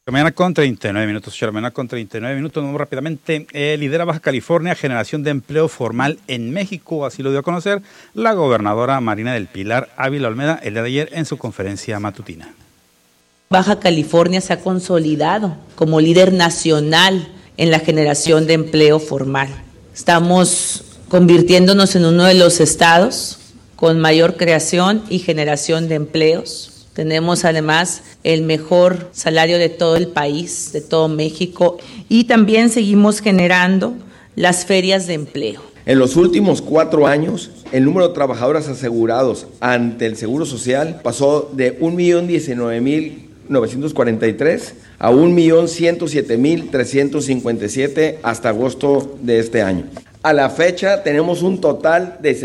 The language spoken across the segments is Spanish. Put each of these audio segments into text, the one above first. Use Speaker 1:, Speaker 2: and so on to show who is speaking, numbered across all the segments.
Speaker 1: Mañana con 39 minutos, mañana con 39 minutos, vamos rápidamente. Lidera Baja California generación de empleo formal en México, así lo dio a conocer la gobernadora Marina del Pilar Ávila Olmeda el día de ayer en su conferencia matutina.
Speaker 2: Baja California se ha consolidado como líder nacional en la generación de empleo formal. Estamos convirtiéndonos en uno de los estados con mayor creación y generación de empleos. Tenemos además el mejor salario de todo el país, de todo México, y también seguimos generando las ferias de empleo.
Speaker 3: En los últimos 4 años, el número de trabajadores asegurados ante el Seguro Social pasó de 1.019.943 a 1.107.357 hasta agosto de este año. A la fecha tenemos un total de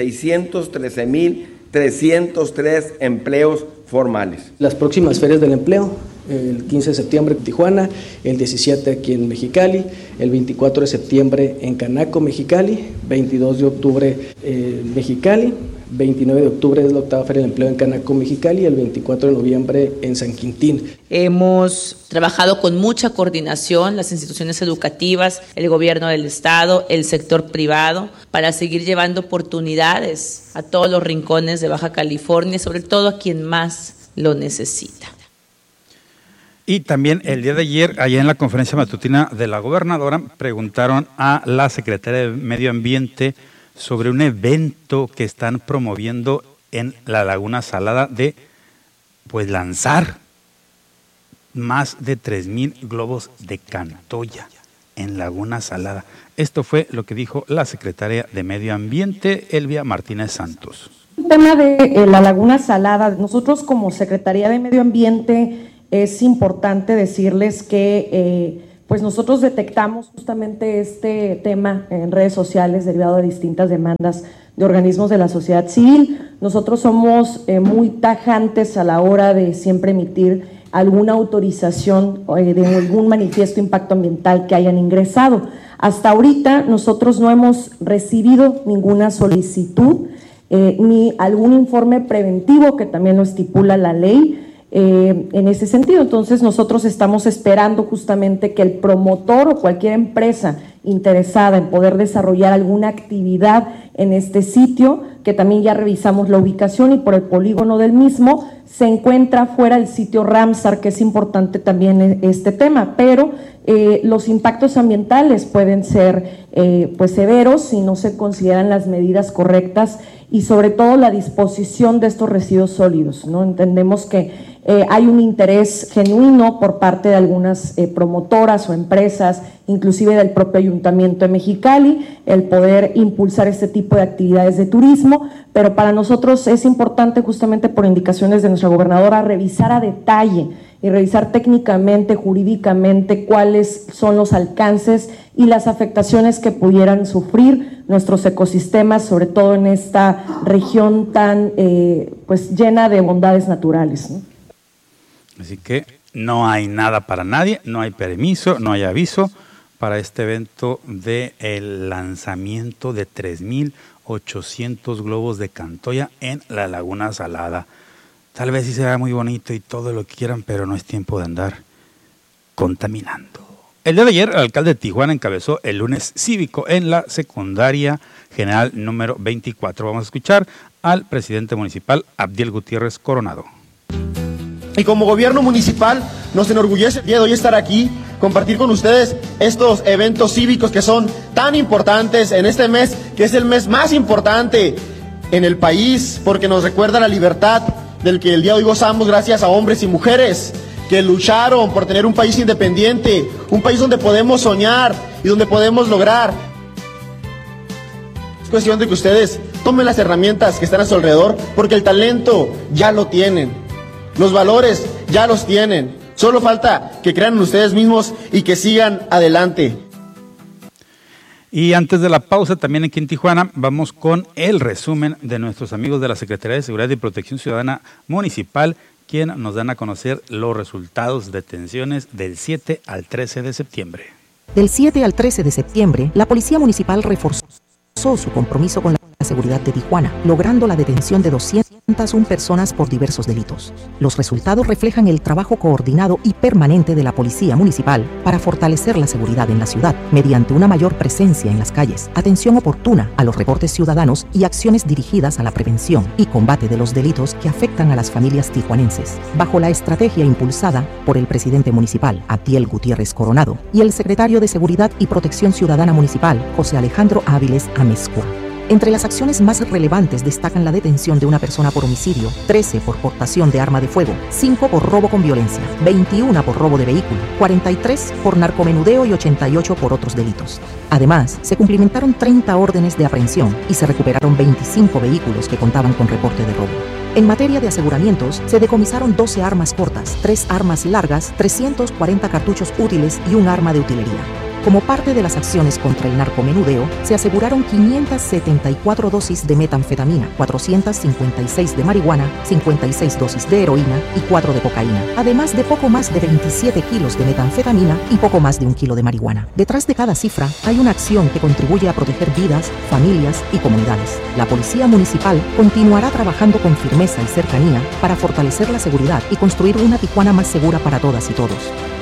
Speaker 3: 613.303 empleos formales.
Speaker 4: Las próximas ferias del empleo, el 15 de septiembre en Tijuana, el 17 aquí en Mexicali, el 24 de septiembre en Canaco, Mexicali, 22 de octubre en Mexicali, 29 de octubre es la 8ª Feria del Empleo en Canaco, Mexicali, y el 24 de noviembre en San Quintín.
Speaker 2: Hemos trabajado con mucha coordinación las instituciones educativas, el gobierno del estado, el sector privado, para seguir llevando oportunidades a todos los rincones de Baja California, sobre todo a quien más lo necesita.
Speaker 1: Y también el día de ayer, allá en la conferencia matutina de la gobernadora, preguntaron a la secretaria de Medio Ambiente sobre un evento que están promoviendo en la Laguna Salada de lanzar más de 3,000 globos de Cantoya en Laguna Salada. Esto fue lo que dijo la secretaria de Medio Ambiente, Elvia Martínez Santos.
Speaker 5: El tema de la Laguna Salada, nosotros como Secretaría de Medio Ambiente es importante decirles que pues nosotros detectamos justamente este tema en redes sociales derivado de distintas demandas de organismos de la sociedad civil. Nosotros somos muy tajantes a la hora de siempre emitir alguna autorización de algún manifiesto de impacto ambiental que hayan ingresado. Hasta ahorita nosotros no hemos recibido ninguna solicitud ni algún informe preventivo que también lo estipula la ley. En ese sentido, entonces nosotros estamos esperando justamente que el promotor o cualquier empresa interesada en poder desarrollar alguna actividad en este sitio, que también ya revisamos la ubicación y por el polígono del mismo, se encuentra fuera del sitio Ramsar, que es importante también este tema, pero los impactos ambientales pueden ser pues severos si no se consideran las medidas correctas y sobre todo la disposición de estos residuos sólidos, ¿no? Entendemos que hay un interés genuino por parte de algunas promotoras o empresas, inclusive del propio Ayuntamiento de Mexicali, el poder impulsar este tipo de actividades de turismo, pero para nosotros es importante justamente por indicaciones de nuestra gobernadora revisar a detalle y revisar técnicamente, jurídicamente cuáles son los alcances y las afectaciones que pudieran sufrir nuestros ecosistemas, sobre todo en esta región tan pues llena de bondades naturales, ¿no?
Speaker 1: Así que no hay nada para nadie, no hay permiso, no hay aviso para este evento del lanzamiento de 3,800 globos de Cantoya en la Laguna Salada. Tal vez sí será muy bonito y todo lo que quieran, pero no es tiempo de andar contaminando. El día de ayer, el alcalde de Tijuana encabezó el lunes cívico en la secundaria general número 24. Vamos a escuchar al presidente municipal, Abdiel Gutiérrez Coronado.
Speaker 6: Y como gobierno municipal nos enorgullece el día de hoy estar aquí, compartir con ustedes estos eventos cívicos que son tan importantes en este mes, que es el mes más importante en el país, porque nos recuerda la libertad del que el día de hoy gozamos gracias a hombres y mujeres que lucharon por tener un país independiente, un país donde podemos soñar y donde podemos lograr. Es cuestión de que ustedes tomen las herramientas que están a su alrededor, porque el talento ya lo tienen. Los valores ya los tienen, solo falta que crean en ustedes mismos y que sigan adelante.
Speaker 1: Y antes de la pausa, también aquí en Tijuana, vamos con el resumen de nuestros amigos de la Secretaría de Seguridad y Protección Ciudadana Municipal, quien nos dan a conocer los resultados de detenciones del 7 al 13 de septiembre.
Speaker 7: Del 7 al 13 de septiembre, la Policía Municipal reforzó su compromiso con la seguridad de Tijuana, logrando la detención de 200 personas por diversos delitos. Los resultados reflejan el trabajo coordinado y permanente de la Policía Municipal para fortalecer la seguridad en la ciudad, mediante una mayor presencia en las calles, atención oportuna a los reportes ciudadanos y acciones dirigidas a la prevención y combate de los delitos que afectan a las familias tijuanenses, bajo la estrategia impulsada por el presidente municipal, Atiel Gutiérrez Coronado, y el secretario de Seguridad y Protección Ciudadana Municipal, José Alejandro Áviles Amezcua. Entre las acciones más relevantes destacan la detención de una persona por homicidio, 13 por portación de arma de fuego, 5 por robo con violencia, 21 por robo de vehículo, 43 por narcomenudeo y 88 por otros delitos. Además, se cumplimentaron 30 órdenes de aprehensión y se recuperaron 25 vehículos que contaban con reporte de robo. En materia de aseguramientos, se decomisaron 12 armas cortas, 3 armas largas, 340 cartuchos útiles y un arma de utilería. Como parte de las acciones contra el narcomenudeo, se aseguraron 574 dosis de metanfetamina, 456 de marihuana, 56 dosis de heroína y 4 de cocaína, además de poco más de 27 kilos de metanfetamina y poco más de 1 kilo de marihuana. Detrás de cada cifra hay una acción que contribuye a proteger vidas, familias y comunidades. La Policía Municipal continuará trabajando con firmeza y cercanía para fortalecer la seguridad y construir una Tijuana más segura para todas y todos.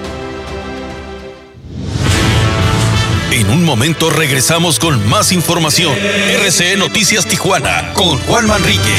Speaker 8: En un momento regresamos con más información. RCE Noticias Tijuana con Juan Manrique.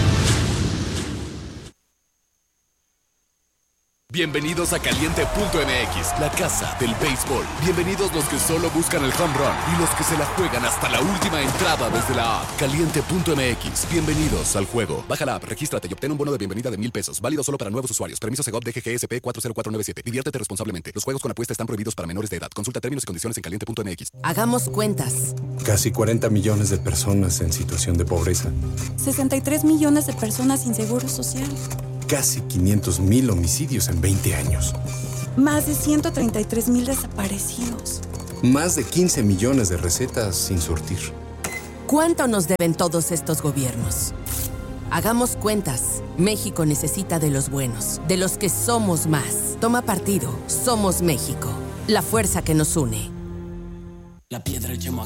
Speaker 9: Bienvenidos a Caliente.mx, la casa del béisbol. Bienvenidos los que solo buscan el home run y los que se la juegan hasta la última entrada desde la app. Caliente.mx, bienvenidos al juego. Baja la app, regístrate y obtén un bono de bienvenida de $1,000. Válido solo para nuevos usuarios. Permiso Segov DGGSP 40497. Diviértete responsablemente. Los juegos con apuesta están prohibidos para menores de edad. Consulta términos y condiciones en Caliente.mx.
Speaker 10: Hagamos cuentas.
Speaker 11: Casi 40 millones de personas en situación de pobreza.
Speaker 12: 63 millones de personas sin seguro social.
Speaker 11: Casi 500,000 homicidios en 20 años.
Speaker 12: Más de 133,000 desaparecidos.
Speaker 11: Más de 15 millones de recetas sin surtir.
Speaker 10: ¿Cuánto nos deben todos estos gobiernos? Hagamos cuentas. México necesita de los buenos, de los que somos más. Toma partido. Somos México. La fuerza que nos une.
Speaker 13: La piedra llamó